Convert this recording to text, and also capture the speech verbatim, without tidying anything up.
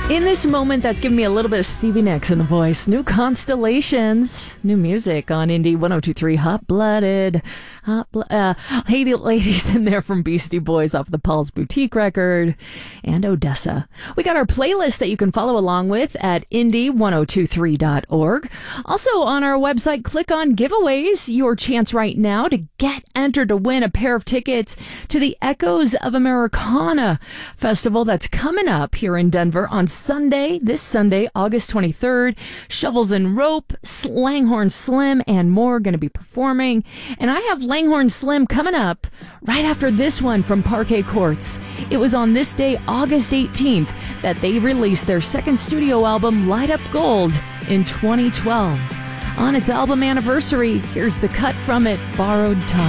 In this moment, that's giving me a little bit of Stevie Nicks in the voice. New Constellations, new music on Indie one oh two point three. Hot Blooded. Hot Blo- uh, hey, ladies in there from Beastie Boys off the Paul's Boutique record. And Odessa. We got our playlist that you can follow along with at indie one oh two three dot org. Also on our website, click on giveaways. Your chance right now to get entered to win a pair of tickets to the Echoes of Americana Festival that's coming up here in Denver on Sunday, this Sunday, August twenty-third. Shovels and Rope, Langhorne Slim, and more going to be performing. And I have Langhorne Slim coming up right after this one from Parquet Courts. It was on this day, August eighteenth, that they released their second studio album, Light Up Gold, in twenty twelve. On its album anniversary, here's the cut from it, Borrowed Time.